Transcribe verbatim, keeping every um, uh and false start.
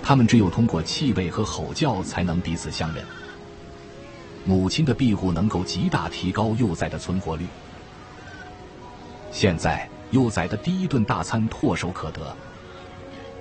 它们只有通过气味和吼叫才能彼此相认。母亲的庇护能够极大提高幼崽的存活率。现在幼崽的第一顿大餐唾手可得，